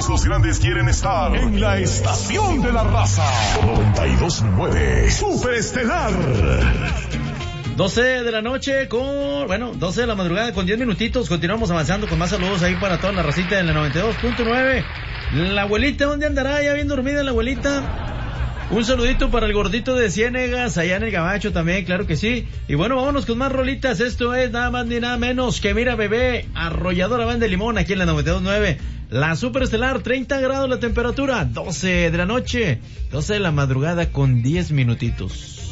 Todos los grandes quieren estar en la estación de la raza. 92.9 Superestelar. 12 de la noche 12 de la madrugada con 10 minutitos. Continuamos avanzando con más saludos ahí para toda la racita de la 92.9. La abuelita, ¿dónde andará? Ya bien dormida la abuelita. Un saludito para el gordito de Ciénegas, allá en el Gabacho también, claro que sí. Y bueno, vámonos con más rolitas. Esto es nada más ni nada menos que Mira Bebé, Arrolladora Banda de Limón, aquí en la 92.9. La Superestelar, 30 grados la temperatura, 12 de la noche, 12 de la madrugada con 10 minutitos.